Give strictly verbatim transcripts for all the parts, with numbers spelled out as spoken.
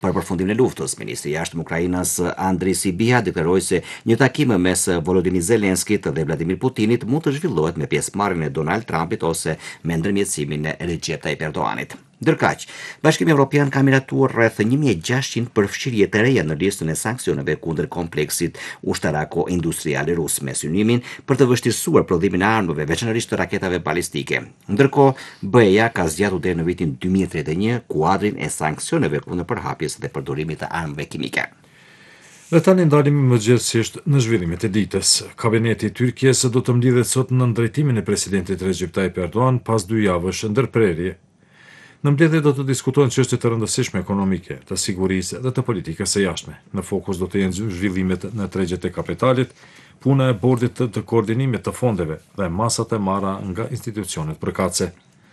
Për përfundimin e luftës, ministri i jashtëm Ukrainës Andriy Sybiha deklaroi se një takim mes Volodymyr Zelenskit dhe Vladimir Putinit mund të zhvillohet me pjesëmarrjen e Donald Trumpit ose me ndërmjetësimin e Recep Tayyip Erdoganit. Ndërkaq, Bashkimi Evropian ka miratuar rreth një mijë e gjashtëqind përfshirje të reja në listën e sanksioneve kundër kompleksit ushtarako-industrial rus me synimin për të vështirësuar prodhimin e armëve, veçanërisht të raketave balistike. Ndërkohë, B E A ka zgjatur deri në vitin dy mijë e tridhjetë e një kuadrin e sanksioneve kundër përhapjes dhe përdorimit të armëve kimike. Dhe tani ndalemi mëngjesisht në zhvillimet e ditës. Kabineti i Tyrkisë do të mbledhet sot në drejtimin e presidentit Recep Tayyip Erdogan pas dy javësh ndërprerje. Në mbledhje do të diskutohen çështje të rëndësishme ekonomike, të sigurisë dhe të politikës së jashtme. Në fokus do të jenë zhvillimet në tregjet e kapitalit, puna e bordit të, të koordinimit të fondeve dhe masat e marra nga institucionet përkatëse.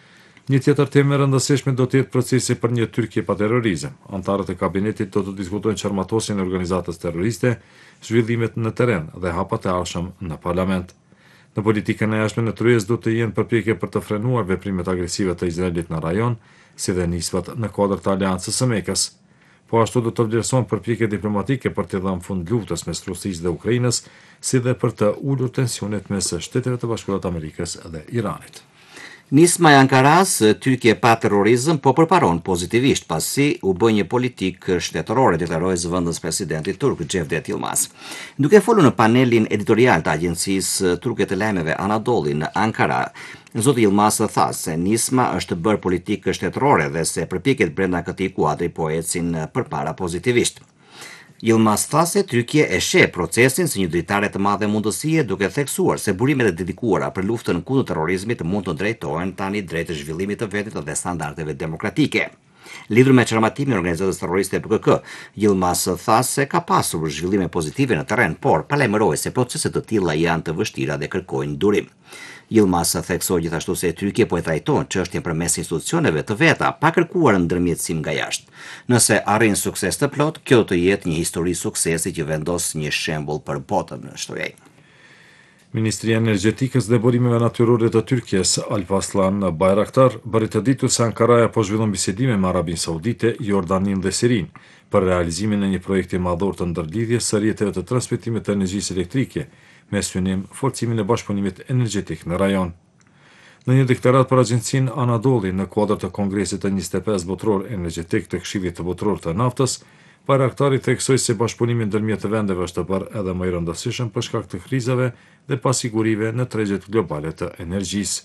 Një tjetër temë e rëndësishme do të jetë procesi për një Tyrki pa terrorizëm. Antarët e kabinetit do të diskutojnë çarmatosjen e organizatës terroriste, zhvillimet në terren dhe hapat e ardhshëm në parlament. Në politikën e jashtme në kryes do të jenë përpjekje për të frenuar veprimet agresive të Izraelit në rajon, si dhe nisbat në kuadër të aleancës së Mekës. Po ashtu do të vlerësohen përpjekje diplomatike për të dhënë fund luftës mes Rusisë dhe Ukrainës, si dhe për të ulur tensionet mes Shteteve të Bashkuara të Amerikës dhe Iranit. Nisma e Ankaras, Tyrkje pa terrorizëm, po përparon pozitivisht pasi u bë një politikë shtetërore, deklaroi zëvendës presidenti turk Cevdet Yılmaz. Duke folur në panelin editorial të agjencisë turke të lajmeve Anadolu në Ankara, zoti Yılmaz tha se Nisma është bërë politikë shtetërore dhe se përpjekjet brenda këtij kuadri po ecin përpara pozitivisht. Yılmaz tha se Tyrkia e sheh procesin si një dritare të madhe mundësie, duke theksuar se burimet e dedikuara për luftën kundër terrorizmit mund të drejtohen tani drejt zhvillimit të vendit dhe standardeve demokratike. Lidhur me çarmatimin e organizatës terroriste P K K, Yılmaz tha se ka pasur zhvillime pozitive në terren, por palajmëroi se procese të tilla janë të vështira dhe kërkojnë durim. Yılmaz theksoi gjithashtu se Tyrkia po e trajton çështjen përmes institucioneve të veta, pa kërkuar ndërmjetësim nga jashtë. Nëse arrin sukses të plot, kjo do të jetë një histori suksesi që vendos një shembull për botën, shtoi ai. Ministria e Energjetikës dhe Burimeve Natyrore të Tyrkisë, Alparslan Bayraktar, bëri të ditur se Ankaraja po zhvillon bisedime me Arabinë Saudite, Jordaninë dhe Sirinë për realizimin e një projekti madhor të ndërlidhjes së rrjeteve të transmetimit të energjisë elektrike, me synim forcimin e bashkëpunimit energjetik në rajon. Në një deklaratë për agjencinë Anadolu në kuadër të Kongresit të njëzet e pesë botror energjetik të Këshillit të Botror të Naftës, Bayraktari theksoi se bashkëpunimi ndërmjet të vendeve është bërë edhe më i rëndësishëm për shkak të krizave dhe pasigurive në tregjet globale të energjisë.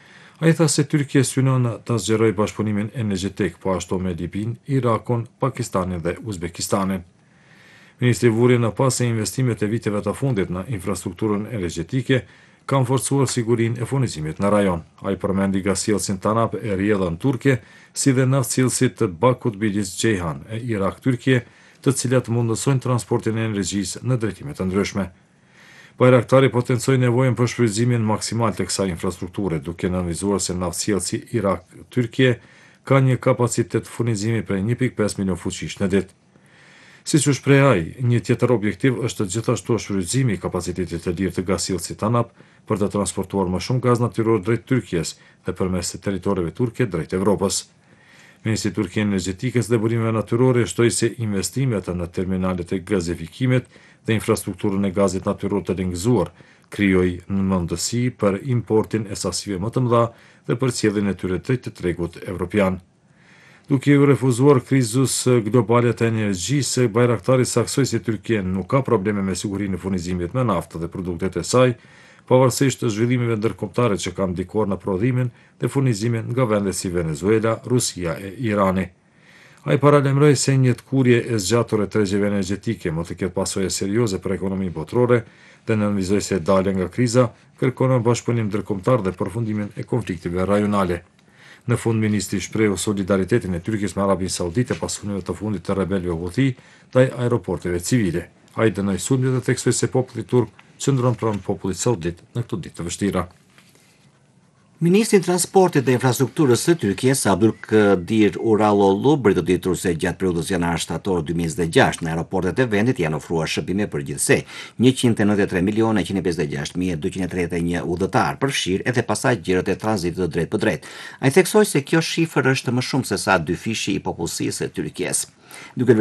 Ai tha se Tyrkia synon të zgjerojë bashkëpunimin energjetik, po ashtu me Libin, Irakun, Pakistanin dhe Uzbekistanin. Ministri vuri në pas se investimet e viteve të fundit në infrastrukturën energjetike kanë forcuar sigurinë e furnizimit në rajon. Ai përmendi gasjellsin Tanap e rrjedhën turke, si dhe naftësjellësit të Bakut Bilis Ceyhan e Irak-Tyrkie, të cilat mundësojnë transportin e energjisë në drejtime të ndryshme. Bayraktari potencoi nevojën për shfrytëzimin maksimal të kësaj infrastrukture, duke nënvizuar se naftësjellësi Irak-Tyrkie ka një kapacitet furnizimi prej një pikë pesë milion fuqish në ditë. Siç u shpreh ai, një tjetër objektiv është gjithashtu shfrytëzimi i kapacitetit të lirë të gasjellësit Tanap për të transportuar më shumë gaz natyror drejt Tyrkisë dhe përmes territoreve turke drejt Evropës. Ministri i Turqisë Energjetikës dhe Burimeve Natyrore shtoi se investimet në terminalet e gazifikimit dhe infrastrukturën e gazit natyror të lengëzuar krijoi në mundësi për importin e sasive më të mëdha dhe përcjelljen e tyre drejt të tregut evropian. Duke u refuzuar krizës globale të energjisë, Bayraktari saksoi se Tyrkia nuk ka probleme me sigurinë e furnizimit me naftë dhe produktet e saj, pavarësisht të zhvillimeve ndërkombëtare që kanë ndikuar në prodhimin dhe furnizimin nga vende si Venezuela, Rusia e Irani. Ai paralajmëroi se një tkurje e zgjatur e tregjeve energjetike mund të ketë pasojë serioze për ekonominë botërore dhe nënvizoi se dalja nga kriza kërkon bashkëpunim ndërkombëtar dhe përfundimin e konflikteve rajonale. Në fund, ministri shprehu solidaritetin e Tyrkisë me Arabinë Saudite pas sulmeve të fundit të rebelëve Houthi ndaj aeroporteve civile. Ai dënoi sulmin dhe theksoi se populli turk qëndron pranë popullit saudit në këto ditë të vështira. Ministri i Transportit dhe Infrastrukturës së Tyrkisë, Abdulkadir Uraloğlu, bëri të ditur se gjatë periudhës janar-shtator dy mijë e njëzet e gjashtë në aeroportet e vendit janë ofruar shërbime përgjithëse njëqind e nëntëdhjetë e tre milionë e njëqind e pesëdhjetë e gjashtë mijë e dueqin e tridhjetë e një udhëtar, përfshirë edhe pasagjerët e tranzitit të drejt për drejt. Ai theksoi se kjo shifër është më shumë se sa dy fishi i popullsisë së Tyrkisë. Duke